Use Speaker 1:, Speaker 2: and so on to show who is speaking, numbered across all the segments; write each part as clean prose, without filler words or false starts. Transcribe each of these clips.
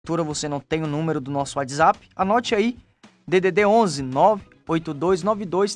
Speaker 1: Você não tem o número do nosso WhatsApp, anote aí, DDD 11 98292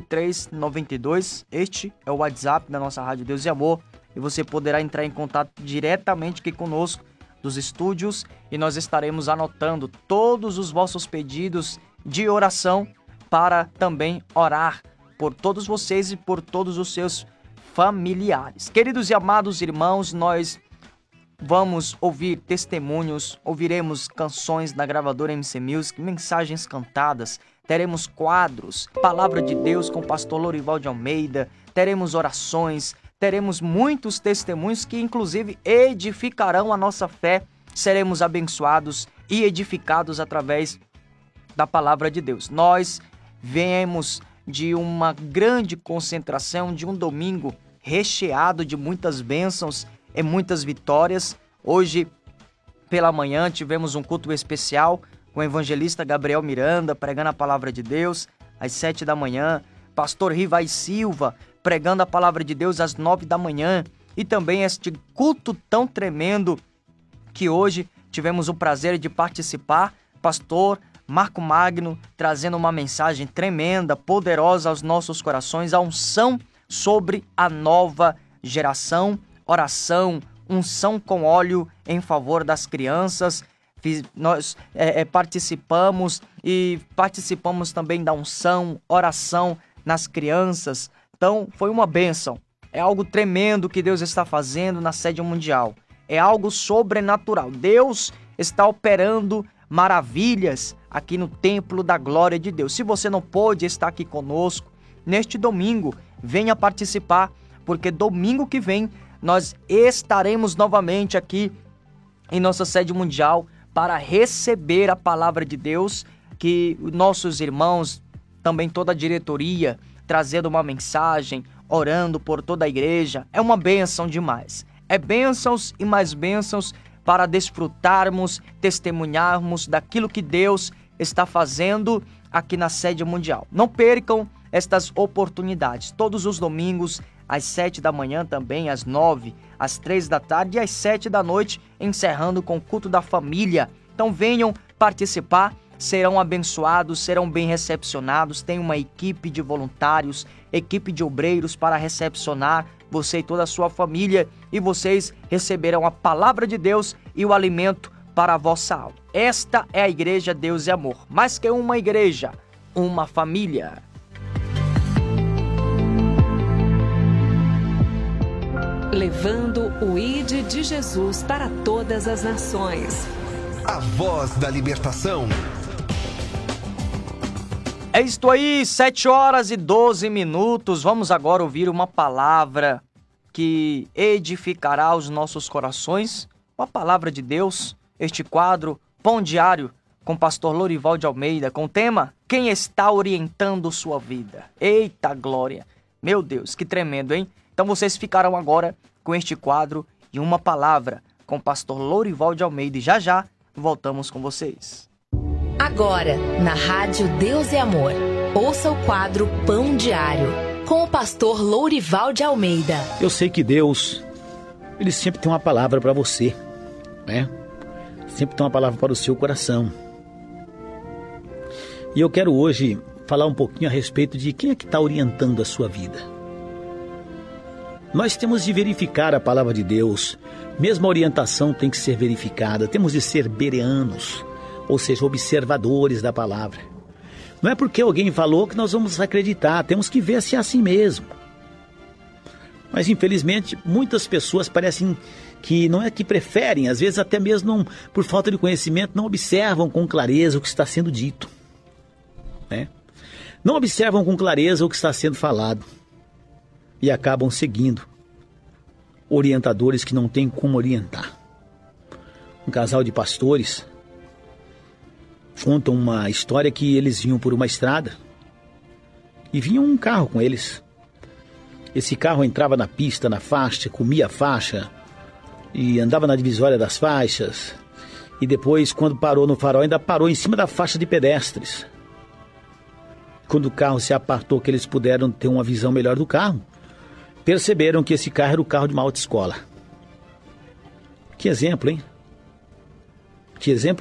Speaker 1: 3392. Este é o WhatsApp da nossa Rádio Deus e Amor e você poderá entrar em contato diretamente aqui conosco dos estúdios e nós estaremos anotando todos os vossos pedidos de oração para também orar por todos vocês e por todos os seus familiares. Queridos e amados irmãos, nós vamos ouvir testemunhos, ouviremos canções da gravadora MC Music, mensagens cantadas, teremos quadros, Palavra de Deus com o pastor Lorival de Almeida, teremos orações, teremos muitos testemunhos que inclusive edificarão a nossa fé, seremos abençoados e edificados através da Palavra de Deus. Nós viemos de uma grande concentração, de um domingo recheado de muitas bênçãos e muitas vitórias. Hoje, pela manhã, tivemos um culto especial com o evangelista Gabriel Miranda, pregando a palavra de Deus, às 7 da manhã. Pastor Rivai Silva, pregando a palavra de Deus, às 9 da manhã. E também este culto tão tremendo que hoje tivemos o prazer de participar. Pastor Marco Magno, trazendo uma mensagem tremenda, poderosa aos nossos corações, a unção sobre a nova geração. Oração, unção com óleo em favor das crianças. Nós participamos também da unção, oração nas crianças. Então, foi uma bênção. É algo tremendo que Deus está fazendo na sede mundial. É algo sobrenatural. Deus está operando maravilhas aqui no templo da glória de Deus. Se você não pôde estar aqui conosco neste domingo, venha participar, porque domingo que vem nós estaremos novamente aqui em nossa sede mundial para receber a palavra de Deus, que nossos irmãos, também toda a diretoria, trazendo uma mensagem, orando por toda a igreja. É uma bênção demais. É bênçãos e mais bênçãos para desfrutarmos, testemunharmos daquilo que Deus está fazendo aqui na sede mundial. Não percam estas oportunidades. Todos os domingos, às 7 da manhã também, às 9, às 3 da tarde e às 7 da noite, encerrando com o culto da família. Então venham participar, serão abençoados, serão bem recepcionados. Tem uma equipe de voluntários, equipe de obreiros para recepcionar você e toda a sua família, e vocês receberão a palavra de Deus e o alimento para a vossa alma. Esta é a Igreja Deus e Amor, mais que uma igreja, uma família.
Speaker 2: Levando o ID de Jesus para todas as nações.
Speaker 3: A voz da libertação.
Speaker 1: É isto aí, 7 horas e 12 minutos. Vamos agora ouvir uma palavra que edificará os nossos corações. Uma palavra de Deus. Este quadro, Pão Diário, com o pastor Lorival de Almeida, com o tema Quem está orientando sua vida? Eita glória! Meu Deus, que tremendo, hein? Então vocês ficarão agora com este quadro e uma palavra com o pastor Lorival de Almeida. E já voltamos com vocês.
Speaker 4: Agora, na Rádio Deus e Amor, ouça o quadro Pão Diário, com o pastor Lorival de Almeida.
Speaker 5: Eu sei que Deus, Ele sempre tem uma palavra para você, né? Sempre tem uma palavra para o seu coração. E eu quero hoje falar um pouquinho a respeito de quem é que está orientando a sua vida. Nós temos de verificar a palavra de Deus, mesmo a orientação tem que ser verificada, temos de ser bereanos, ou seja, observadores da palavra. Não é porque alguém falou que nós vamos acreditar, temos que ver se é assim mesmo. Mas infelizmente muitas pessoas parecem que não é que preferem, às vezes até mesmo não, por falta de conhecimento, não observam com clareza o que está sendo dito, né? Não observam com clareza o que está sendo falado e acabam seguindo orientadores que não têm como orientar. Um casal de pastores contam uma história que eles vinham por uma estrada e vinha um carro com eles. Esse carro entrava na pista, na faixa, comia a faixa e andava na divisória das faixas. E depois, quando parou no farol, ainda parou em cima da faixa de pedestres. Quando o carro se apartou, que eles puderam ter uma visão melhor do carro, perceberam que esse carro era o carro de uma autoescola. Que exemplo, hein? Que exemplo